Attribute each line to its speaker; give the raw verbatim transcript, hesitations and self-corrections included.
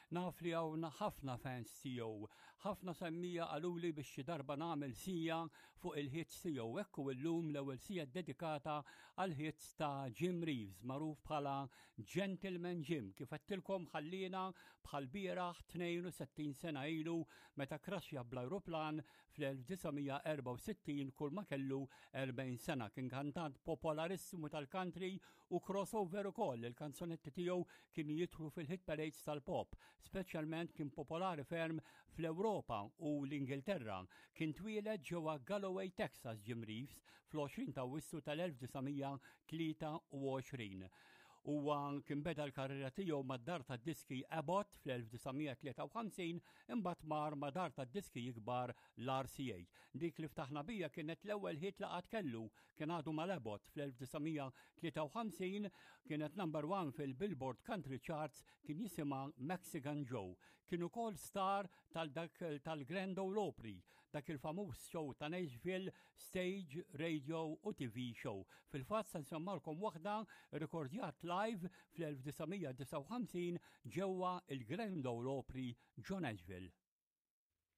Speaker 1: Naf li hawn ħafna fans tiegħu, ħafna semmija qaluli biex xi darba nagħmel sija fuq il-hits tiegħu. Ekku illum l-ewwel sija dedikata għal hits ta' Jim Reeves, magħruf bħala Gentleman Jim, kif għedtilkom ħallina bħal bieraħ tnejn u settin sena ilu meta kraxja bl-ajruplan fl-elf tisa' erba' u sittin kull ma kellu erbgħin sena. Kien kantant popolarissimu tal-country u crossover ukoll. Il-kanzonetti tiegħu kienu jidħlu fil-hit parades tal-pop, speċjalment kien popolari ferm fl-Ewropa u l-Ingilterra. Kien twieled ġewwa Galloway, Texas, Jim Reeves fl-għoxrin ta' Awwissu tal-elf tisa' tlieta u għoxrin. Huwa kien beda l-karriera tiegħu mad-dar tad-diski Abbott fl-elf tisa' tlieta u ħamsin, imbagħad mar ma' dar tad-diski jikbar l-R C A. Dik li ftaħna bija kienet l-ewwel hit li qatt kellu, kien għadu mal-Abbott fl-elf tisa' tlieta u ħamsin, kienet number one fil-Billboard Country Charts, kien jisimha Mexican Joe. Kien ukoll star tal-dak tal-Grand Ole Opry, dak il-famuż show ta' Nashville, stage, radio u T V show. Fil-fatt se nsemmalkom waħda rikordjat live fl-elf tisa' disa' u ħamsin ġewwa il-Grand Ole Opry ġo Nashville.